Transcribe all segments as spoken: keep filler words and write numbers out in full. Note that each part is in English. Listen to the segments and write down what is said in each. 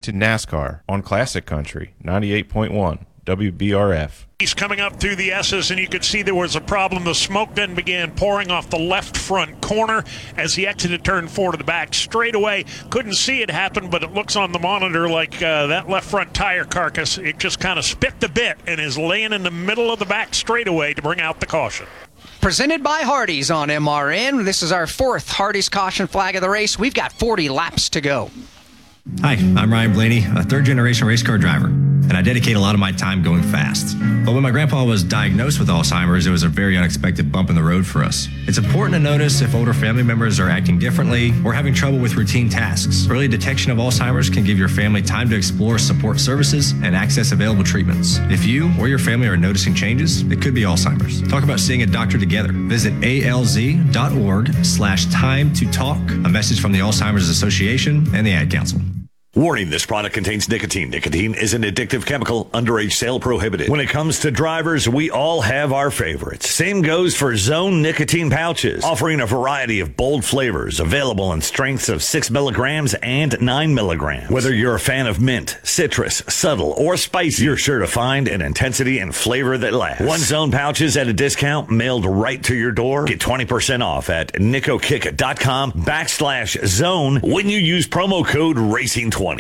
to NASCAR on Classic Country ninety-eight point one W B R F. He's coming up through the S's, and you could see there was a problem. The smoke then began pouring off the left front corner as he exited turn four to the back straightaway. Couldn't see it happen, but it looks on the monitor like uh, that left front tire carcass, it just kind of spit the bit and is laying in the middle of the back straightaway to bring out the caution. Presented by Hardee's on M R N. This is our fourth Hardee's caution flag of the race. We've got forty laps to go. Hi, I'm Ryan Blaney, a third-generation race car driver, and I dedicate a lot of my time going fast. But when my grandpa was diagnosed with Alzheimer's, it was a very unexpected bump in the road for us. It's important to notice if older family members are acting differently or having trouble with routine tasks. Early detection of Alzheimer's can give your family time to explore support services and access available treatments. If you or your family are noticing changes, it could be Alzheimer's. Talk about seeing a doctor together. Visit alz.org slash time to talk. A message from the Alzheimer's Association and the Ad Council. Warning, this product contains nicotine. Nicotine is an addictive chemical. Underage sale prohibited. When it comes to drivers, we all have our favorites. Same goes for Zone nicotine pouches, offering a variety of bold flavors available in strengths of six milligrams and nine milligrams. Whether you're a fan of mint, citrus, subtle, or spicy, you're sure to find an intensity and flavor that lasts. One Zone pouches at a discount mailed right to your door. Get twenty percent off at nicokick.com backslash zone when you use promo code racing twenty.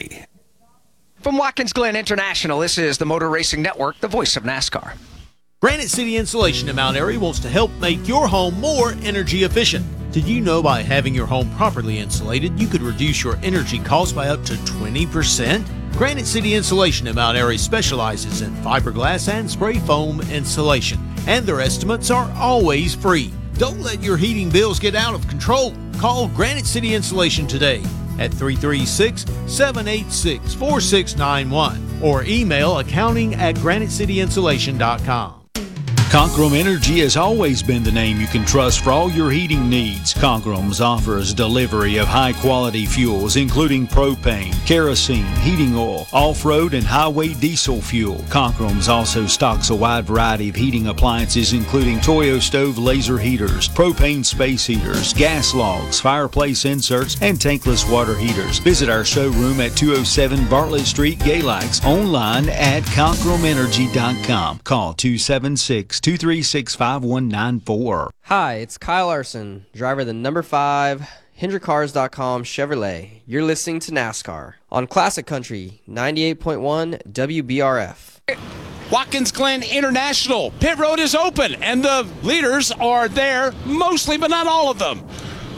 From Watkins Glen International, this is the Motor Racing Network, the voice of NASCAR. Granite City Insulation in Mount Airy wants to help make your home more energy efficient. Did you know by having your home properly insulated, you could reduce your energy costs by up to twenty percent? Granite City Insulation in Mount Airy specializes in fiberglass and spray foam insulation, and their estimates are always free. Don't let your heating bills get out of control. Call Granite City Insulation today at three three six, seven eight six, four six nine one or email accounting at granite city insulation dot com. Conkrum Energy has always been the name you can trust for all your heating needs. Conkrum's offers delivery of high-quality fuels, including propane, kerosene, heating oil, off-road, and highway diesel fuel. Conkrum's also stocks a wide variety of heating appliances, including Toyo stove laser heaters, propane space heaters, gas logs, fireplace inserts, and tankless water heaters. Visit our showroom at two oh seven Bartlett Street, Galax, online at conkrum energy dot com. Call two seven six, two three six, five one nine four. Hi, it's Kyle Larson, driver of the number five Hendrick Cars dot com Chevrolet. You're listening to NASCAR on Classic Country ninety-eight point one W B R F. Watkins Glen International. Pit road is open, and the leaders are there, mostly, but not all of them.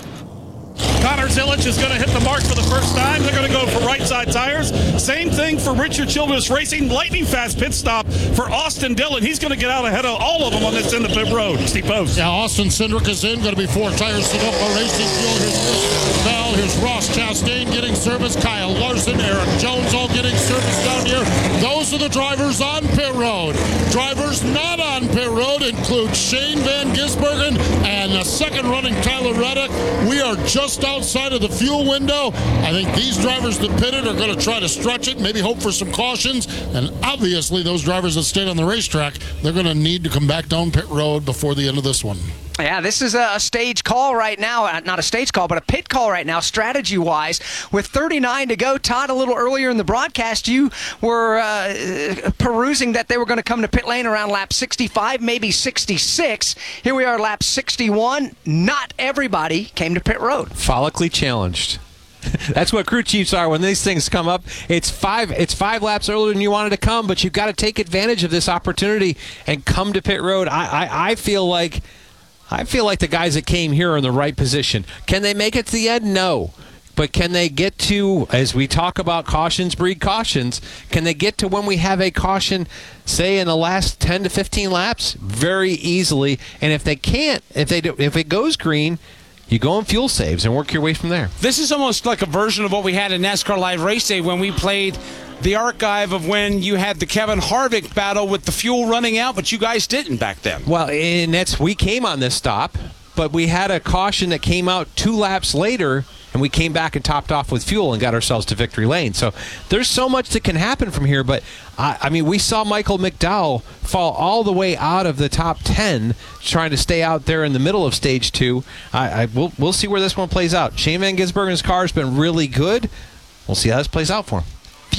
Connor Zilich is going to hit the mark for the first time. They're going to go for right side tires. Same thing for Richard Childress Racing. Lightning fast pit stop for Austin Dillon. He's going to get out ahead of all of them on this end of pit road. Steve Post. Yeah, Austin Cindric is in. Going to be four tires to go for Racing Fuel. Here's Chris Bell. Here's Ross Chastain getting service. Kyle Larson, Eric Jones all getting service down here. Those are the drivers on pit road. Drivers not on pit road include Shane Van Gisbergen and the second running Tyler Reddick. We are just outside of the fuel window. I think these drivers that pitted are going to try to stretch it, maybe hope for some cautions, and obviously those drivers that stayed on the racetrack, they're going to need to come back down pit road before the end of this one. Yeah, this is a stage call right now. Not a stage call, but a pit call right now, strategy-wise. With thirty-nine to go, Todd, a little earlier in the broadcast, you were uh, perusing that they were going to come to pit lane around lap sixty-five, maybe sixty-six. Here we are, lap sixty-one. Not everybody came to pit road. Follically challenged. That's what crew chiefs are when these things come up. It's five it's five laps earlier than you wanted to come, but you've got to take advantage of this opportunity and come to pit road. I, I, I feel like I feel like the guys that came here are in the right position. Can they make it to the end? No. But can they get to, as we talk about cautions breed cautions, can they get to when we have a caution, say, in the last ten to fifteen laps? Very easily. And if they can't, if they do, if it goes green, you go on fuel saves and work your way from there. This is almost like a version of what we had in NASCAR Live Race Day when we played the archive of when you had the Kevin Harvick battle with the fuel running out, but you guys didn't back then. Well, and that's, we came on this stop, but we had a caution that came out two laps later, and we came back and topped off with fuel and got ourselves to victory lane. So there's so much that can happen from here, but I, I mean, we saw Michael McDowell fall all the way out of the top ten, trying to stay out there in the middle of stage two. I, I we'll, we'll see where this one plays out. Shane Van Gisbergen's car has been really good. We'll see how this plays out for him.